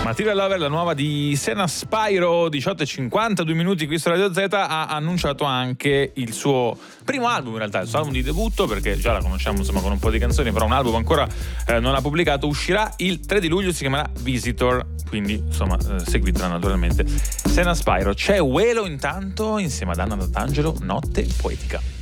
Material Lover, la nuova di Sena Spyro, 18:52 minuti qui su Radio Z, ha annunciato anche il suo primo album, in realtà il suo album di debutto, perché già la conosciamo insomma con un po' di canzoni, però un album ancora non ha pubblicato, uscirà il 3 di luglio, si chiamerà Visitor, quindi insomma seguitela naturalmente. Sena Spyro. C'è Welo intanto insieme ad Anna D'Angelo, Notte Poetica.